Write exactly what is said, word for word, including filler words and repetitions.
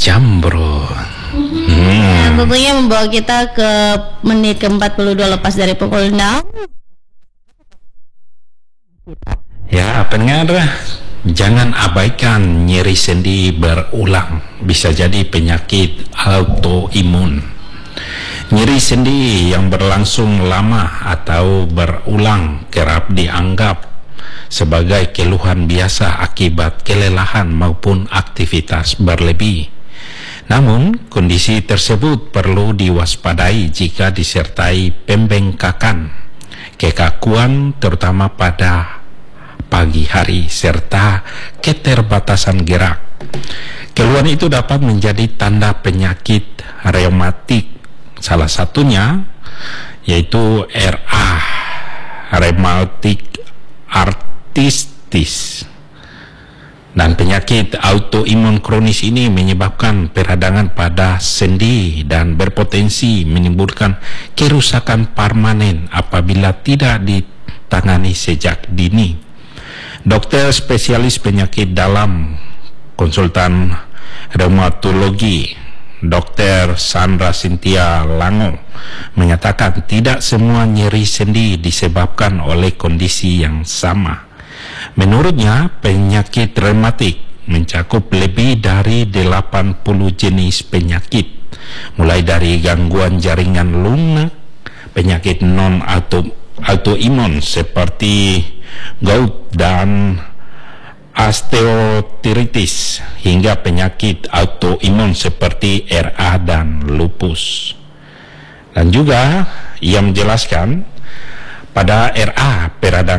jam, bro. Hmm. Nah, tentunya membawa kita ke menit ke empat puluh dua lepas dari pukul enam. Ya, pendengar, jangan abaikan nyeri sendi berulang. Bisa jadi penyakit autoimun. Nyeri sendi yang berlangsung lama atau berulang kerap dianggap sebagai keluhan biasa akibat kelelahan maupun aktivitas berlebih. Namun, kondisi tersebut perlu diwaspadai jika disertai pembengkakan, kekakuan terutama pada pagi hari, serta keterbatasan gerak. Keluhan itu dapat menjadi tanda penyakit reumatik, salah satunya yaitu R A, rheumatic arthritis. Dan penyakit autoimun kronis ini menyebabkan peradangan pada sendi dan berpotensi menimbulkan kerusakan permanen apabila tidak ditangani sejak dini. Dokter spesialis penyakit dalam konsultan reumatologi Dokter Sandra Cynthia Lango menyatakan tidak semua nyeri sendi disebabkan oleh kondisi yang sama. Menurutnya, penyakit reumatik mencakup lebih dari delapan puluh jenis penyakit, mulai dari gangguan jaringan lunak, penyakit non-autoimun seperti gout dan osteoartritis, hingga penyakit autoimun seperti R A dan lupus. Dan juga ia menjelaskan pada R A, peradangan